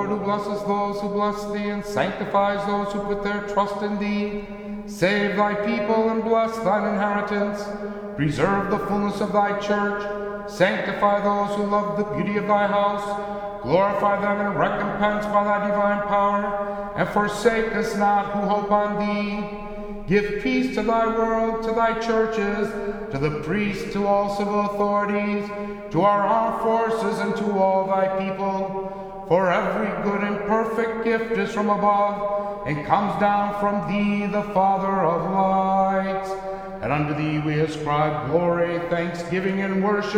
Lord, who blesses those who bless thee, and sanctifies those who put their trust in thee. Save thy people and bless thine inheritance. Preserve the fullness of thy church. Sanctify those who love the beauty of thy house. Glorify them and recompense by thy divine power. And forsake us not who hope on thee. Give peace to thy world, to thy churches, to the priests, to all civil authorities, to our armed forces, and to all thy people. For every good and perfect gift is from above, and comes down from thee, the Father of lights. And unto thee we ascribe glory, thanksgiving, and worship,